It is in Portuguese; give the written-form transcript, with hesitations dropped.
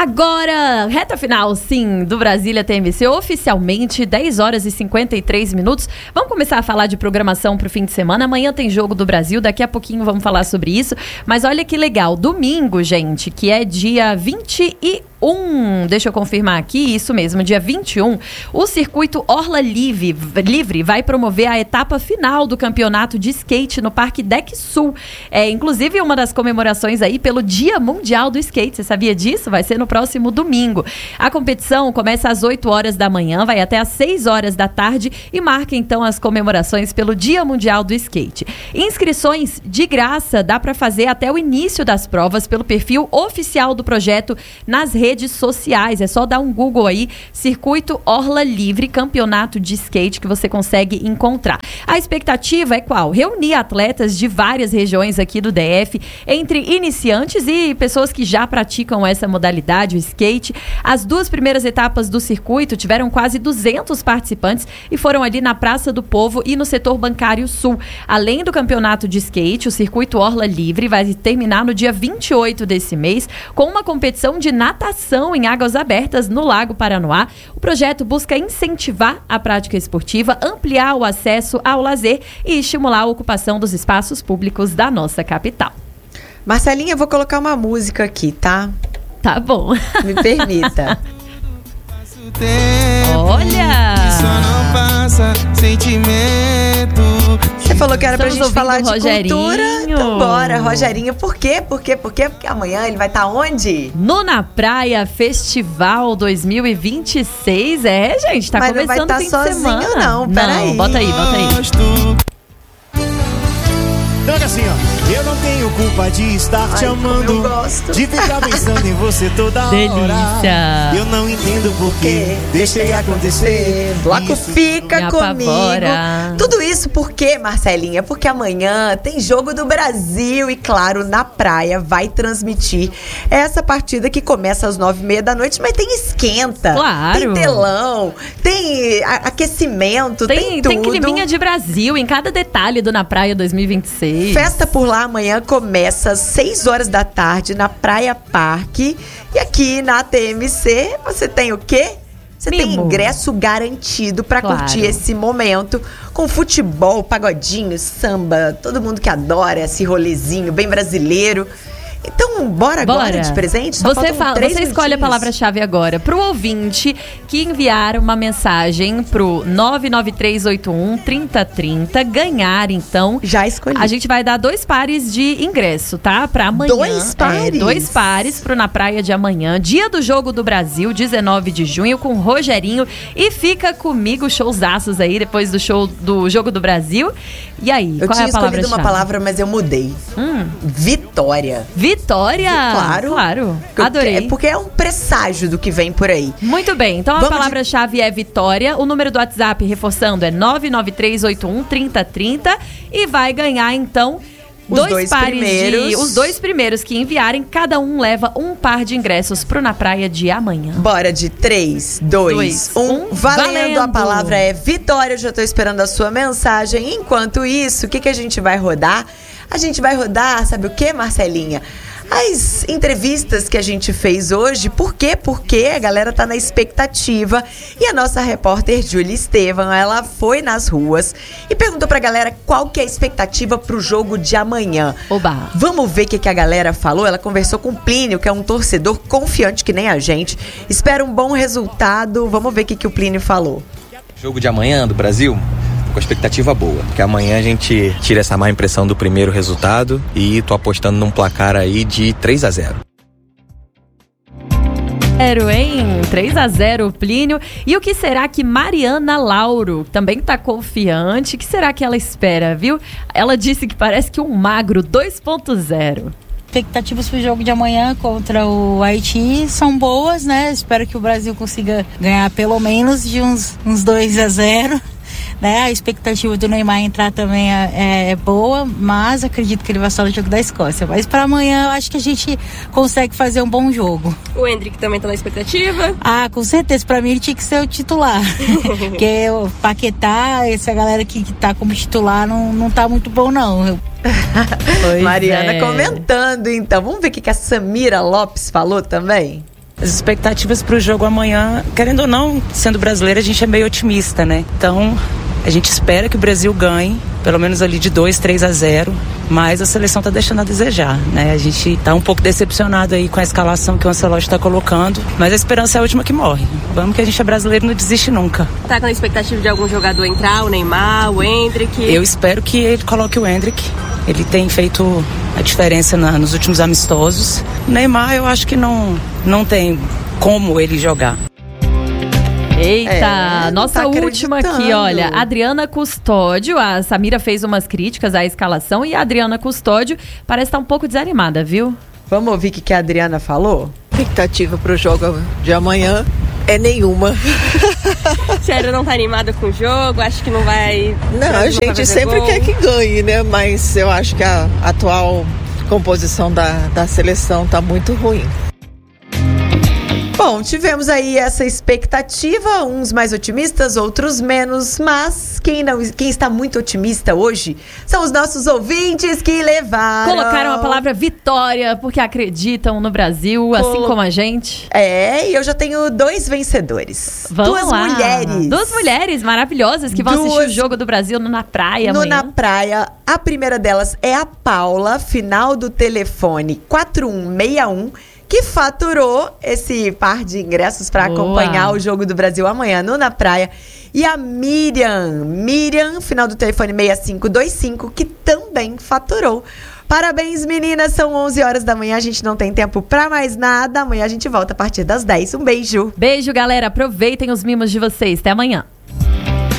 Agora, reta final, sim, do Brasília TMC, oficialmente, 10 horas e 53 minutos. Vamos começar a falar de programação pro fim de semana. Amanhã tem Jogo do Brasil, daqui a pouquinho vamos falar sobre isso. Mas olha que legal, domingo, gente, que é dia 21, deixa eu confirmar aqui, isso mesmo, dia 21, o circuito Orla Livre vai promover a etapa final do campeonato de skate no Parque Deck Sul. Inclusive uma das comemorações aí pelo Dia Mundial do Skate, você sabia disso? Vai ser no próximo domingo. A competição começa às 8 horas da manhã, vai até às 6 horas da tarde e marca então as comemorações pelo Dia Mundial do Skate. Inscrições de graça dá para fazer até o início das provas pelo perfil oficial do projeto nas redes sociais. É só dar um Google aí, Circuito Orla Livre, campeonato de skate, que você consegue encontrar. A expectativa é qual? Reunir atletas de várias regiões aqui do DF, entre iniciantes e pessoas que já praticam essa modalidade, o skate. As duas primeiras etapas do circuito tiveram quase 200 participantes e foram ali na Praça do Povo e no setor bancário sul. Além do campeonato de skate, o Circuito Orla Livre vai terminar no dia 28 desse mês com uma competição de natação em águas abertas no Lago Paranoá. O projeto busca incentivar a prática esportiva, ampliar o acesso ao lazer e estimular a ocupação dos espaços públicos da nossa capital. Marcelinha, eu vou colocar uma música aqui, tá? Tá bom. Me permita. Olha! Isso não passa sentimento. Você falou que era pra gente falar de Rogerinho. cultura. Então bora, Rogerinho. Por quê? Porque amanhã ele vai estar onde? No Na Praia Festival 2026. Gente, tá Mas começando não vai o fim estar de semana. sozinho, não. Peraí. Não, bota aí. Então é assim, ó. Eu não tenho culpa de estar te amando, eu gosto. de ficar pensando em você toda Delícia. hora. Eu não entendo por que deixei acontecer. Bloco Isso fica me comigo. apavora. Tudo isso por quê, Marcelinha? Porque amanhã tem Jogo do Brasil e, claro, Na Praia vai transmitir essa partida que começa às 9h30 da noite, mas tem esquenta, Claro. tem telão, tem aquecimento, tem tudo. Tem climinha de Brasil em cada detalhe do Na Praia 2026. Festa por lá amanhã começa às 6 horas da tarde na Praia Parque. E aqui na TMC você tem o quê? Você tem Mimo. ingresso garantido pra Claro. curtir esse momento com futebol, pagodinho, samba, todo mundo que adora esse rolezinho bem brasileiro. Então, bora agora de presente? Só Você faltam 3 escolhe a minutinhos. palavra-chave agora. Pro ouvinte que enviar uma mensagem pro 993813030, ganhar, então. Já escolhi. A gente vai dar 2 pares de ingresso, tá? Pra amanhã. 2 pares? 2 pares pro Na Praia de amanhã. Dia do Jogo do Brasil, 19 de junho, com Rogerinho. E fica comigo, showzaços aí, depois do show do Jogo do Brasil. E aí, Eu qual é tinha a palavra-chave? escolhido uma palavra, mas eu mudei. Vitória. Vitória! Claro. Adorei. É porque é um presságio do que vem por aí. Muito bem, então a Vamos palavra-chave é Vitória. O número do WhatsApp, reforçando, é 993813030 e vai ganhar, então, Os dois primeiros. Os 2 primeiros que enviarem, cada um leva um par de ingressos pro Na Praia de amanhã. Bora de 3, 2, 1. Valendo! A palavra é Vitória. Eu já tô esperando a sua mensagem. Enquanto isso, o que a gente vai rodar? A gente vai rodar, sabe o que, Marcelinha? As entrevistas que a gente fez hoje. Por quê? Porque a galera tá na expectativa. E a nossa repórter Júlia Estevam, ela foi nas ruas e perguntou pra galera qual que é a expectativa pro jogo de amanhã. Oba! Vamos ver o que a galera falou. Ela conversou com o Plínio, que é um torcedor confiante que nem a gente. Espera um bom resultado. Vamos ver o que o Plínio falou. Jogo de amanhã do Brasil, com expectativa boa, porque amanhã a gente tira essa má impressão do primeiro resultado e tô apostando num placar aí de 3-0. 3-0, Plínio. E o que será que Mariana Lauro também tá confiante? O que será que ela espera, viu? Ela disse que parece que um magro 2.0. Expectativas para o jogo de amanhã contra o Haiti são boas, né? Espero que o Brasil consiga ganhar pelo menos de uns 2-0. Né? A expectativa do Neymar entrar também é boa, mas acredito que ele vai só no jogo da Escócia. Mas para amanhã eu acho que a gente consegue fazer um bom jogo. O Endrick também tá na expectativa? Ah, com certeza. Para mim ele tinha que ser o titular. Porque o Paquetá, essa galera que tá como titular não tá muito bom, não. Mariana comentando, então. Vamos ver o que a Samira Lopes falou também? As expectativas para o jogo amanhã, querendo ou não, sendo brasileira, a gente é meio otimista, né? Então, a gente espera que o Brasil ganhe, pelo menos ali de 2-3-0, mas a seleção está deixando a desejar, né? A gente está um pouco decepcionado aí com a escalação que o Ancelotti está colocando, mas a esperança é a última que morre. Vamos que a gente é brasileiro e não desiste nunca. Tá com a expectativa de algum jogador entrar, o Neymar, o Endrick? Eu espero que ele coloque o Endrick. Ele tem feito a diferença nos últimos amistosos. O Neymar, eu acho que não tem como ele jogar. Eita, nossa última aqui, olha, Adriana Custódio, a Samira fez umas críticas à escalação e a Adriana Custódio parece estar um pouco desanimada, viu? Vamos ouvir o que a Adriana falou? Expectativa pro jogo de amanhã é nenhuma. Sério, não tá animada com o jogo? Acho que não vai... Não, a gente sempre quer que ganhe, né? Mas eu acho que a atual composição da seleção tá muito ruim. Bom, tivemos aí essa expectativa, uns mais otimistas, outros menos, mas quem está muito otimista hoje são os nossos ouvintes que colocaram a palavra vitória, porque acreditam no Brasil, assim como a gente. E eu já tenho 2 vencedores. Vamos lá. Mulheres. 2 mulheres maravilhosas que vão assistir o jogo do Brasil na praia amanhã. Na praia. A primeira delas é a Paula, final do telefone 4161. Que faturou esse par de ingressos para acompanhar o jogo do Brasil amanhã Na Praia. E a Miriam, final do telefone 6525, que também faturou. Parabéns, meninas, são 11 horas da manhã, a gente não tem tempo para mais nada. Amanhã a gente volta a partir das 10. Um beijo. Beijo, galera, aproveitem os mimos de vocês. Até amanhã.